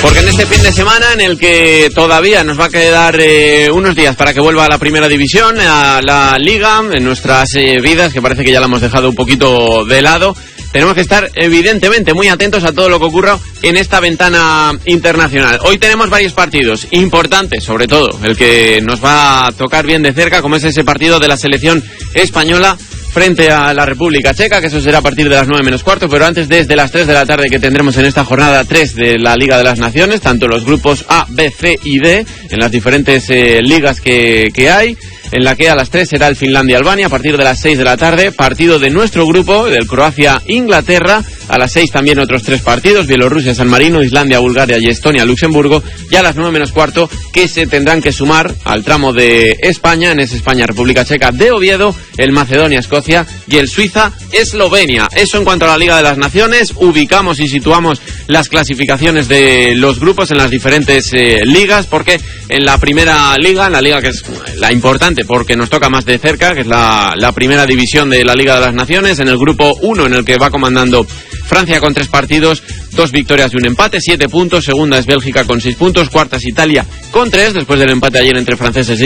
Porque en este fin de semana, en el que todavía nos va a quedar unos días para que vuelva a la primera división, a la Liga, en nuestras vidas, que parece que ya la hemos dejado un poquito de lado, tenemos que estar evidentemente muy atentos a todo lo que ocurra en esta ventana internacional. Hoy tenemos varios partidos importantes, sobre todo el que nos va a tocar bien de cerca, como es ese partido de la selección española frente a la República Checa, que eso será a partir de las 9 menos cuarto, pero antes desde las 3 de la tarde, que tendremos en esta jornada 3 de la Liga de las Naciones, tanto los grupos A, B, C y D, en las diferentes ligas que hay, en la que a las 3 será el Finlandia-Albania, a partir de las 6 de la tarde, partido de nuestro grupo, del Croacia-Inglaterra, a las 6 también otros 3 partidos, Bielorrusia-San Marino, Islandia-Bulgaria y Estonia-Luxemburgo, y a las 9 menos cuarto, que se tendrán que sumar al tramo de España, en ese España-República Checa de Oviedo, el Macedonia-Escocia y el Suiza-Eslovenia. Eso en cuanto a la Liga de las Naciones. Ubicamos y situamos las clasificaciones de los grupos en las diferentes ligas, porque en la primera liga, en la liga que es la importante porque nos toca más de cerca, que es la primera división de la Liga de las Naciones, en el grupo 1, en el que va comandando Francia con 3 partidos, 2 victorias y un empate, 7 puntos. Segunda es Bélgica con 6 puntos. Cuarta es Italia con 3, después del empate ayer entre franceses y